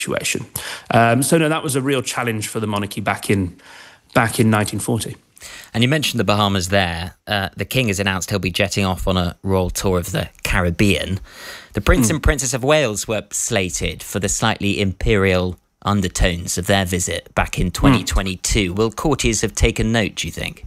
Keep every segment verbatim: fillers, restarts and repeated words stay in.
situation. Um, so no, that was a real challenge for the monarchy back in back in nineteen forty. And you mentioned the Bahamas there. Uh, the King has announced he'll be jetting off on a royal tour of the Caribbean. The Prince mm. and Princess of Wales were slated for the slightly imperial undertones of their visit back in twenty twenty-two. Mm. Will courtiers have taken note, do you think?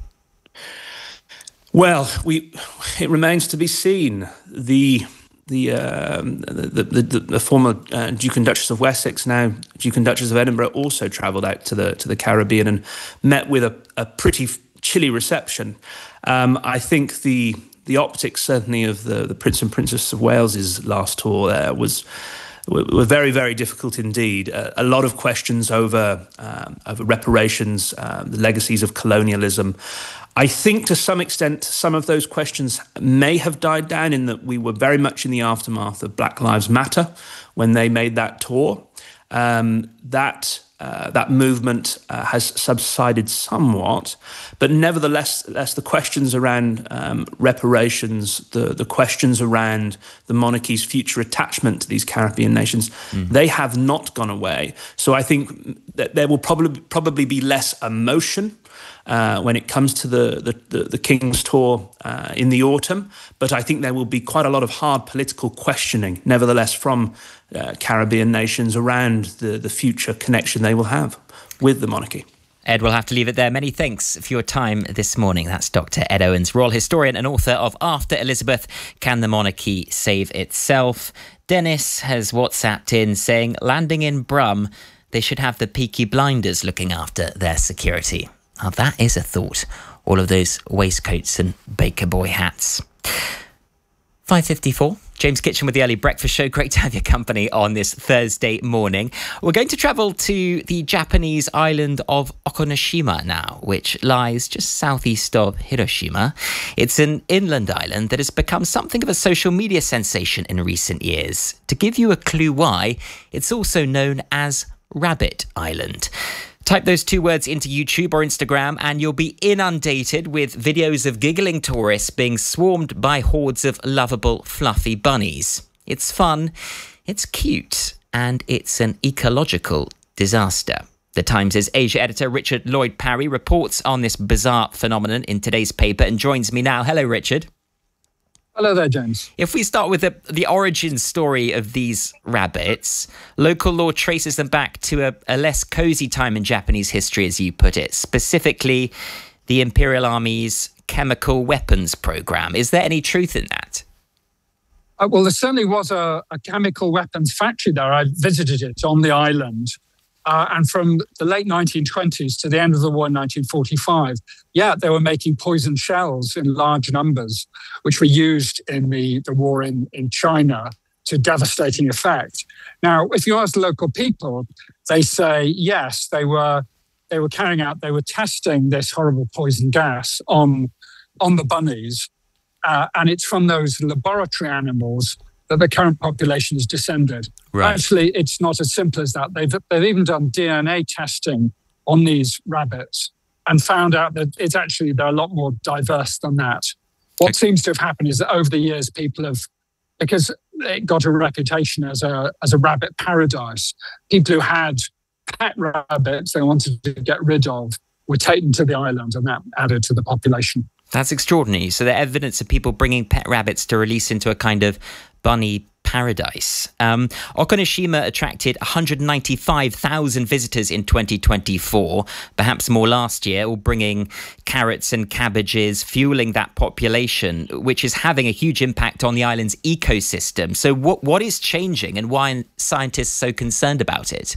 Well, we it remains to be seen. The the um, the, the, the, the former uh, Duke and Duchess of Wessex, now Duke and Duchess of Edinburgh, also travelled out to the to the Caribbean and met with a, a pretty chilly reception. Um, I think the the optics certainly of the, the Prince and Princess of Wales's last tour uh, was were very, very difficult indeed. Uh, a lot of questions over um, over reparations, um, the legacies of colonialism. I think to some extent, some of those questions may have died down in that we were very much in the aftermath of Black Lives Matter when they made that tour. Um, that uh, that movement uh, has subsided somewhat, but nevertheless, less the questions around um, reparations, the, the questions around the monarchy's future attachment to these Caribbean nations, mm. they have not gone away. So I think that there will probably probably be less emotion Uh, when it comes to the the, the, the King's tour uh, in the autumn. But I think there will be quite a lot of hard political questioning, nevertheless, from uh, Caribbean nations around the, the future connection they will have with the monarchy. Ed, we'll have to leave it there. Many thanks for your time this morning. That's Doctor Ed Owens, royal historian and author of After Elizabeth, Can the Monarchy Save Itself? Dennis has WhatsApped in saying, landing in Brum, they should have the Peaky Blinders looking after their security. Now, that is a thought. All of those waistcoats and Baker Boy hats. five fifty-four. James Kitchen with the Early Breakfast Show. Great to have your company on this Thursday morning. We're going to travel to the Japanese island of Okunoshima now, which lies just southeast of Hiroshima. It's an inland island that has become something of a social media sensation in recent years. To give you a clue why, it's also known as Rabbit Island. Type those two words into YouTube or Instagram and you'll be inundated with videos of giggling tourists being swarmed by hordes of lovable, fluffy bunnies. It's fun, it's cute, and it's an ecological disaster. The Times' Asia editor Richard Lloyd Parry reports on this bizarre phenomenon in today's paper and joins me now. Hello, Richard. Hello there, James. If we start with the, the origin story of these rabbits, local law traces them back to a, a less cosy time in Japanese history, as you put it, specifically the Imperial Army's chemical weapons program. Is there any truth in that? Uh, well, there certainly was a, a chemical weapons factory there. I visited it on the island. Uh, and from the late nineteen twenties to the end of the war in nineteen forty-five, yeah, they were making poison shells in large numbers, which were used in the, the war in, in China to devastating effect. Now, if you ask local people, they say, yes, they were they were carrying out, they were testing this horrible poison gas on, on the bunnies. Uh, and it's from those laboratory animals that the current population is descended. Right. Actually, it's not as simple as that. They've, they've even done D N A testing on these rabbits and found out that it's actually, they're a lot more diverse than that. What okay. seems to have happened is that over the years, people have, because it got a reputation as a, as a rabbit paradise, people who had pet rabbits they wanted to get rid of were taken to the island, and that added to the population. That's extraordinary. So the evidence of people bringing pet rabbits to release into a kind of bunny paradise. Um, Okunoshima attracted one hundred ninety-five thousand visitors in twenty twenty-four, perhaps more last year, all bringing carrots and cabbages, fueling that population, which is having a huge impact on the island's ecosystem. So what what is changing and why are scientists so concerned about it?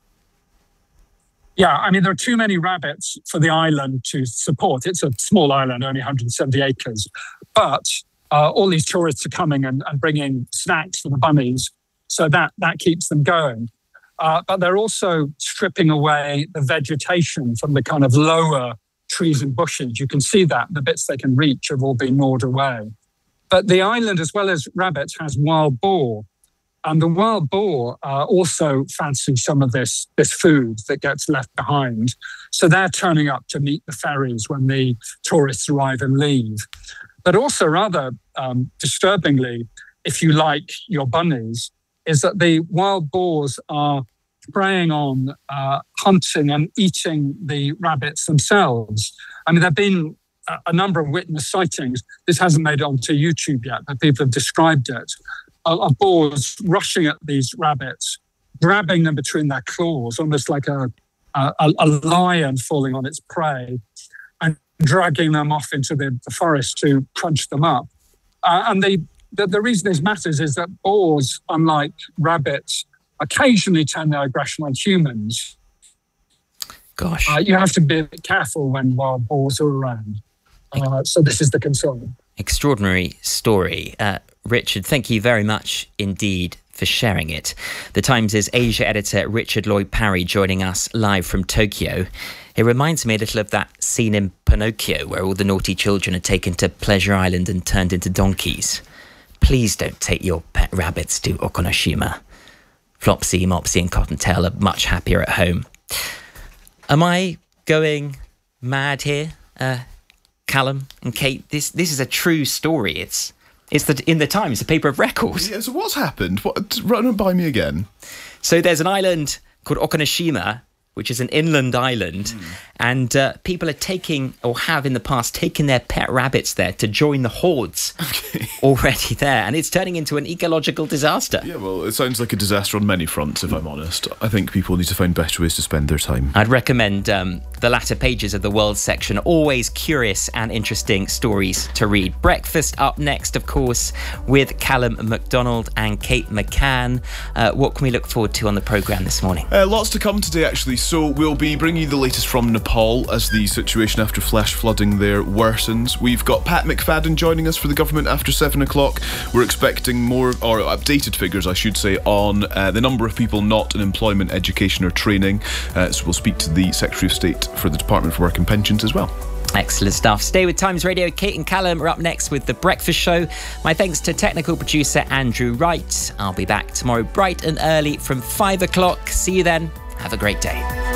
Yeah, I mean, there are too many rabbits for the island to support. It's a small island, only one hundred seventy acres. But uh, all these tourists are coming and, and bringing snacks for the bunnies. So that, that keeps them going. Uh, but they're also stripping away the vegetation from the kind of lower trees and bushes. You can see that the bits they can reach have all been gnawed away. But the island, as well as rabbits, has wild boar. And the wild boar uh, also fancy some of this, this food that gets left behind. So they're turning up to meet the ferries when the tourists arrive and leave. But also rather um, disturbingly, if you like your bunnies, is that the wild boars are preying on, uh, hunting and eating the rabbits themselves. I mean, there have been a, a number of witness sightings. This hasn't made it onto YouTube yet, but people have described it, uh, of boars rushing at these rabbits, grabbing them between their claws, almost like a, a, a lion falling on its prey, and dragging them off into the, the forest to crunch them up. Uh, and they, the, the reason this matters is that boars, unlike rabbits, occasionally turn their aggression on humans. Gosh. Uh, you have to be careful when wild boars are around. Uh, so this is the concern. Extraordinary story. Uh, Richard, thank you very much indeed for sharing it. The Times' Asia editor Richard Lloyd Parry joining us live from Tokyo. It reminds me a little of that scene in Pinocchio where all the naughty children are taken to Pleasure Island and turned into donkeys. Please don't take your pet rabbits to Okunoshima. Flopsy, Mopsy and Cottontail are much happier at home. Am I going mad here, uh, Callum and Kate? This this is a true story. It's it's the, in the Times, the paper of record. Yeah, so what's happened? What, run it by me again. So there's an island called Okunoshima, which is an inland island, mm. and uh, people are taking, or have in the past, taken their pet rabbits there to join the hordes okay. already there, and it's turning into an ecological disaster. Yeah, well, it sounds like a disaster on many fronts, if I'm honest. I think people need to find better ways to spend their time. I'd recommend um, the latter pages of the World section. Always curious and interesting stories to read. Breakfast up next, of course, with Callum MacDonald and Kate McCann. Uh, what can we look forward to on the programme this morning? Uh, lots to come today, actually. So we'll be bringing you the latest from Nepal as the situation after flash flooding there worsens. We've got Pat McFadden joining us for the government after seven o'clock. We're expecting more, or updated figures, I should say, on uh, the number of people not in employment, education or training. Uh, so we'll speak to the Secretary of State for the Department for Work and Pensions as well. Excellent stuff. Stay with Times Radio. Kate and Callum are up next with The Breakfast Show. My thanks to technical producer Andrew Wright. I'll be back tomorrow bright and early from five o'clock. See you then. Have a great day.